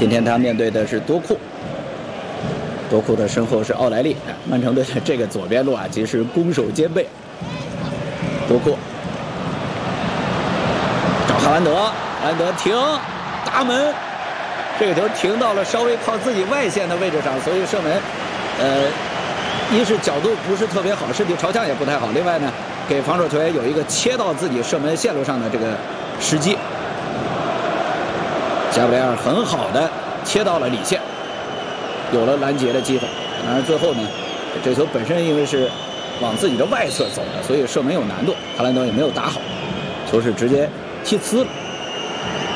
今天他面对的是多库，多库的身后是奥莱利。曼城队的这个左边路啊，其实攻守兼备。多库找哈兰德，哈兰德停，大门，这个球停到了稍微靠自己外线的位置上，所以射门，一是角度不是特别好，身体朝向也不太好，另外呢，给防守球员有一个切到自己射门线路上的这个时机。加布雷尔很好的切到了里线，有了拦截的机会。当然最后呢，这球本身因为是往自己的外侧走的，所以射门有难度。哈兰德也没有打好，球是直接踢呲了。